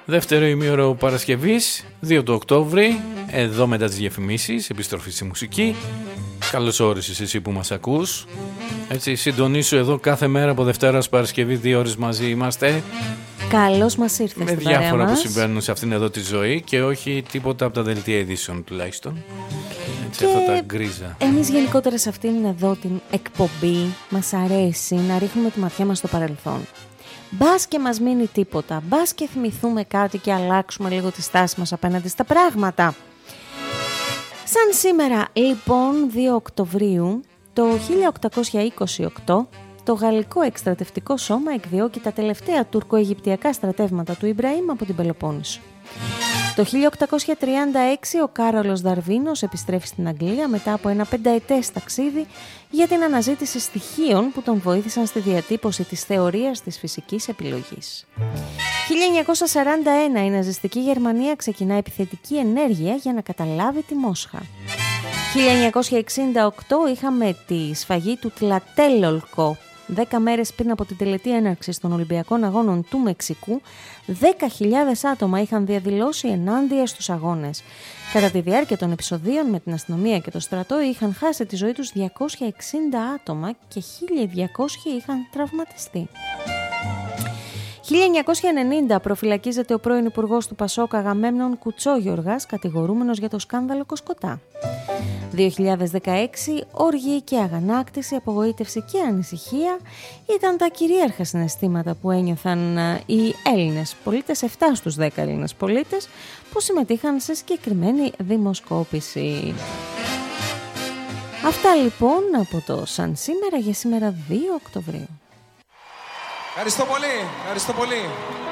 Δεύτερο ημίωρο Παρασκευής, 2 του Οκτώβρη, εδώ μετά τις διαφημίσεις, επιστροφή στη μουσική. Καλώς όρισες εσύ που μας ακούς. Έτσι, συντονίσου εδώ κάθε μέρα από Δευτέρα ως Παρασκευή, 2 ώρες μαζί είμαστε. Καλώς μας ήρθες με στην παρέα μας. διάφορα που συμβαίνουν σε αυτήν εδώ τη ζωή και όχι τίποτα από τα δελτία ειδήσεων τουλάχιστον. Έτσι, αυτά τα γκρίζα. Εμείς γενικότερα σε αυτήν εδώ την εκπομπή μας αρέσει να ρίχνουμε τη ματιά μας στο παρελθόν. Μπας και μας μείνει τίποτα, μπας και θυμηθούμε κάτι και αλλάξουμε λίγο τη στάση μας απέναντι στα πράγματα. Σαν σήμερα, λοιπόν, 2 Οκτωβρίου, το 1828, το Γαλλικό Εκστρατευτικό Σώμα εκδιώκει τα τελευταία τουρκο-αιγυπτιακά στρατεύματα του Ιμπραήμ από την Πελοπόννησο. Το 1836 ο Κάρολος Δαρβίνος επιστρέφει στην Αγγλία μετά από ένα 5ετές ταξίδι για την αναζήτηση στοιχείων που τον βοήθησαν στη διατύπωση της θεωρίας της φυσικής επιλογής. 1941 η ναζιστική Γερμανία ξεκινά επιθετική ενέργεια για να καταλάβει τη Μόσχα. 1968 είχαμε τη σφαγή του Τλατέλολκο. 10 μέρες πριν από την τελετή έναρξης των Ολυμπιακών Αγώνων του Μεξικού, 10.000 άτομα είχαν διαδηλώσει ενάντια στους αγώνες. Κατά τη διάρκεια των επεισοδίων με την αστυνομία και το στρατό είχαν χάσει τη ζωή τους 260 άτομα και 1.200 είχαν τραυματιστεί. 1990 προφυλακίζεται ο πρώην υπουργός του Πασόκ Αγαμέμνων Κουτσόγιοργας, κατηγορούμενος για το σκάνδαλο Κοσκοτά. 2016 όργη και αγανάκτηση, απογοήτευση και ανησυχία ήταν τα κυρίαρχα συναισθήματα που ένιωθαν οι Έλληνες πολίτες, 7 στους 10 Έλληνες πολίτες που συμμετείχαν σε συγκεκριμένη δημοσκόπηση. Αυτά λοιπόν από το Σαν σήμερα για σήμερα 2 Οκτωβρίου. Ευχαριστώ πολύ, ευχαριστώ πολύ.